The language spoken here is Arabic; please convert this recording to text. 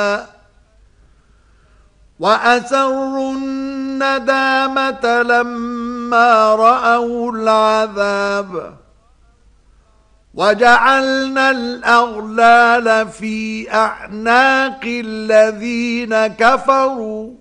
وأسروا الندامة لما رأوا العذاب وجعلنا الأغلال في أعناق الذين كفروا